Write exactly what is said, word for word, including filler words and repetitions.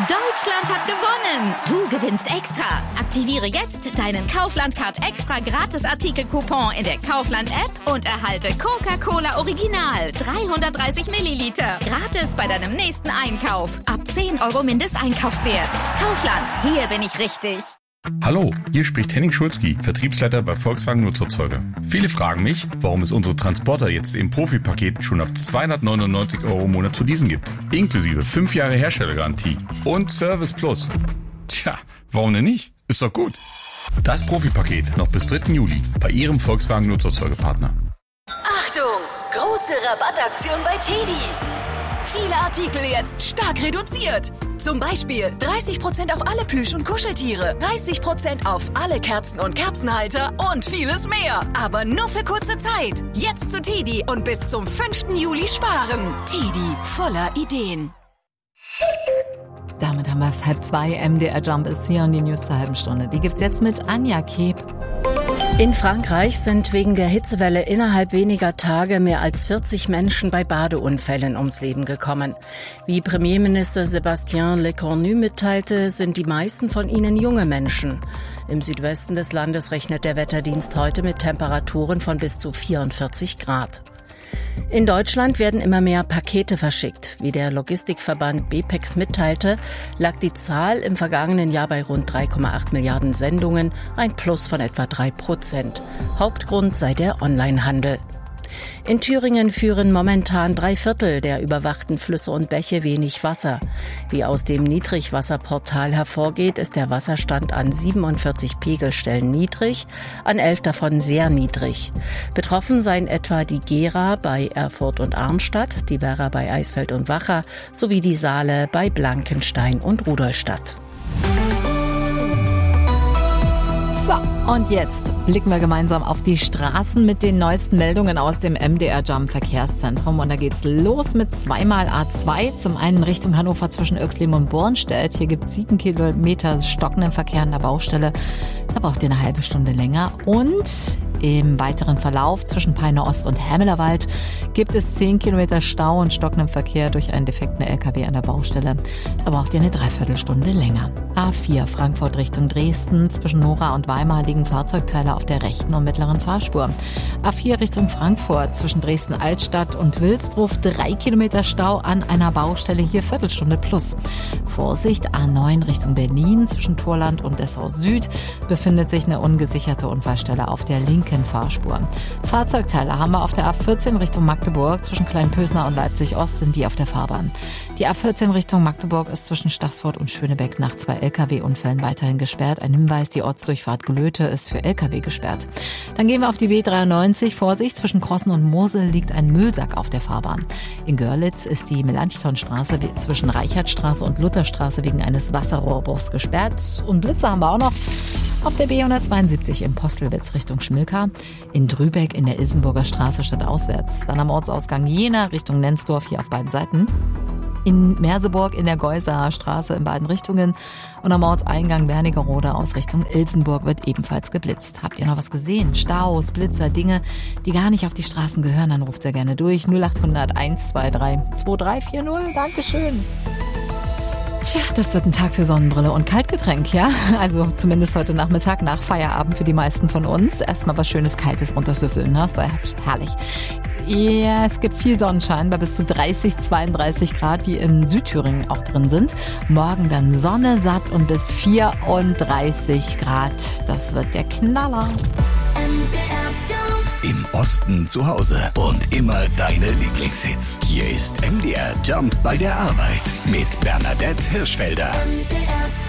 Deutschland hat gewonnen! Du gewinnst extra. Aktiviere jetzt deinen Kaufland-Card extra Gratis-Artikel-Coupon in der Kaufland-App und erhalte Coca-Cola Original dreihundertdreißig Milliliter. Gratis bei deinem nächsten Einkauf. Ab zehn Euro Mindesteinkaufswert. Kaufland, hier bin ich richtig. Hallo, hier spricht Henning Schulzki, Vertriebsleiter bei Volkswagen Nutzerzeuger. Viele fragen mich, warum es unsere Transporter jetzt im Profipaket schon ab zweihundertneunundneunzig Euro im Monat zu leasen gibt. Inklusive fünf Jahre Herstellergarantie und Service Plus. Tja, warum denn nicht? Ist doch gut. Das Profipaket noch bis dritten Juli bei Ihrem Volkswagen Nutzerzeugerpartner. Achtung! Große Rabattaktion bei Teddy. Viele Artikel jetzt stark reduziert. Zum Beispiel dreißig Prozent auf alle Plüsch- und Kuscheltiere, dreißig Prozent auf alle Kerzen und Kerzenhalter und vieles mehr. Aber nur für kurze Zeit. Jetzt zu Teddy und bis zum fünften Juli sparen. Teddy, voller Ideen. Damit haben wir es halb zwei. M D R Jump ist hier und die News zur halben Stunde. Die gibt's jetzt mit Anja Keb. In Frankreich sind wegen der Hitzewelle innerhalb weniger Tage mehr als vierzig Menschen bei Badeunfällen ums Leben gekommen. Wie Premierminister Sébastien Lecornu mitteilte, sind die meisten von ihnen junge Menschen. Im Südwesten des Landes rechnet der Wetterdienst heute mit Temperaturen von bis zu vierundvierzig Grad. In Deutschland werden immer mehr Pakete verschickt. Wie der Logistikverband B P E X mitteilte, lag die Zahl im vergangenen Jahr bei rund drei Komma acht Milliarden Sendungen, ein Plus von etwa drei Prozent. Hauptgrund sei der Onlinehandel. In Thüringen führen momentan drei Viertel der überwachten Flüsse und Bäche wenig Wasser. Wie aus dem Niedrigwasserportal hervorgeht, ist der Wasserstand an siebenundvierzig Pegelstellen niedrig, an elf davon sehr niedrig. Betroffen seien etwa die Gera bei Erfurt und Arnstadt, die Werra bei Eisfeld und Wacha sowie die Saale bei Blankenstein und Rudolstadt. So, und jetzt blicken wir gemeinsam auf die Straßen mit den neuesten Meldungen aus dem M D R Jump Verkehrszentrum. Und da geht's los mit zweimal A zwei. Zum einen Richtung Hannover zwischen Oechslin und Bornstedt. Hier gibt es sieben Kilometer stockenden Verkehr an der Baustelle. Da braucht ihr eine halbe Stunde länger. Und im weiteren Verlauf zwischen Peine Ost und Hämelerwald gibt es zehn Kilometer Stau und stockenden Verkehr durch einen defekten L K W an der Baustelle. Da braucht ihr eine Dreiviertelstunde länger. A vier Frankfurt Richtung Dresden. Zwischen Nora und Weimar liegen Fahrzeugteile auf der rechten und mittleren Fahrspur. A vier Richtung Frankfurt zwischen Dresden-Altstadt und Wilsdruff. Drei Kilometer Stau an einer Baustelle. Hier Viertelstunde plus. Vorsicht, A neun Richtung Berlin. Zwischen Torland und Dessau Süd befindet sich eine ungesicherte Unfallstelle auf der linken Fahrspur. Fahrzeugteile haben wir auf der A vierzehn Richtung Magdeburg. Zwischen Kleinpösner und Leipzig-Ost sind die auf der Fahrbahn. Die A vierzehn Richtung Magdeburg ist zwischen Staßfurt und Schönebeck nach zwei L K W-Unfällen weiterhin gesperrt. Ein Hinweis, die Ortsdurchfahrt Gelöte ist für L K W gesperrt. Dann gehen wir auf die B dreiundneunzig. Vorsicht, zwischen Krossen und Mosel liegt ein Müllsack auf der Fahrbahn. In Görlitz ist die Melanchthonstraße zwischen Reichertstraße und Lutherstraße wegen eines Wasserrohrbruchs gesperrt. Und Blitze haben wir auch noch auf der B hundertzweiundsiebzig in Postelwitz Richtung Schmilka. In Drübeck in der Ilsenburger Straße stadtauswärts. Dann am Ortsausgang Jena Richtung Nenzdorf hier auf beiden Seiten. In Merseburg in der Geuser Straße in beiden Richtungen und am Ortseingang Wernigerode aus Richtung Ilsenburg wird ebenfalls geblitzt. Habt ihr noch was gesehen? Staus, Blitzer, Dinge, die gar nicht auf die Straßen gehören? Dann ruft sehr gerne durch. null acht hundert eins zwei drei zwei drei vier null. Dankeschön. Tja, das wird ein Tag für Sonnenbrille und Kaltgetränk, ja? Also zumindest heute Nachmittag nach Feierabend für die meisten von uns. Erstmal was Schönes Kaltes runtersüffeln, ne? Das ist herrlich. Ja, es gibt viel Sonnenschein bei bis zu dreißig, zweiunddreißig Grad, die in Südthüringen auch drin sind. Morgen dann Sonne satt und bis vierunddreißig Grad. Das wird der Knaller. Im Osten zu Hause und immer deine Lieblingshits. Hier ist M D R Jump bei der Arbeit mit Bernadette Hirschfelder.